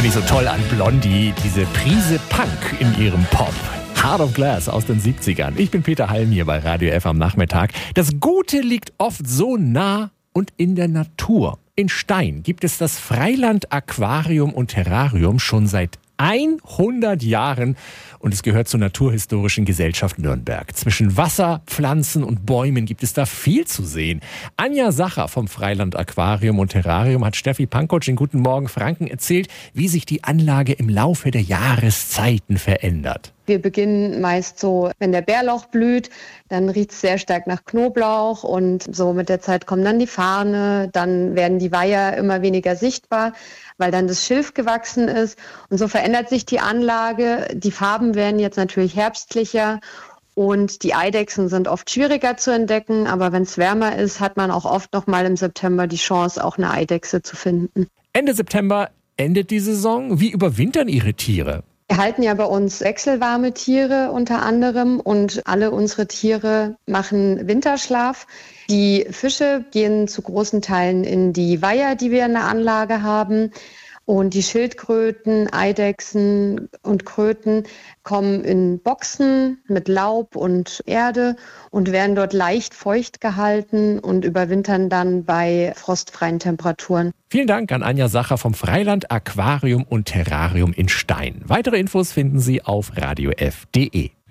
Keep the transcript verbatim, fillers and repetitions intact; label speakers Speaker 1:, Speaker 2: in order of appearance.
Speaker 1: finde ich so toll an Blondie, diese Prise Punk in ihrem Pop. Heart of Glass aus den siebzigern. Ich bin Peter Halm hier bei Radio F am Nachmittag. Das Gute liegt oft so nah und in der Natur. In Stein gibt es das Freiland Aquarium und Terrarium schon seit hundert Jahren und es gehört zur Naturhistorischen Gesellschaft Nürnberg. Zwischen Wasser, Pflanzen und Bäumen gibt es da viel zu sehen. Anja Sacher vom Freiland Aquarium und Terrarium hat Steffi Pankotsch in Guten Morgen Franken erzählt, wie sich die Anlage im Laufe der Jahreszeiten verändert.
Speaker 2: Wir beginnen meist so, wenn der Bärlauch blüht, dann riecht es sehr stark nach Knoblauch und so mit der Zeit kommen dann die Farne, dann werden die Weiher immer weniger sichtbar, weil dann das Schilf gewachsen ist und so verändert sich die Anlage. Die Farben werden jetzt natürlich herbstlicher und die Eidechsen sind oft schwieriger zu entdecken, aber wenn es wärmer ist, hat man auch oft noch mal im September die Chance, auch eine Eidechse zu finden.
Speaker 1: Ende September endet die Saison. Wie überwintern Ihre Tiere?
Speaker 2: Wir halten ja bei uns wechselwarme Tiere unter anderem und alle unsere Tiere machen Winterschlaf. Die Fische gehen zu großen Teilen in die Weiher, die wir in der Anlage haben. Und die Schildkröten, Eidechsen und Kröten kommen in Boxen mit Laub und Erde und werden dort leicht feucht gehalten und überwintern dann bei frostfreien Temperaturen.
Speaker 1: Vielen Dank an Anja Sacher vom Freiland Aquarium und Terrarium in Stein. Weitere Infos finden Sie auf radio f punkt de.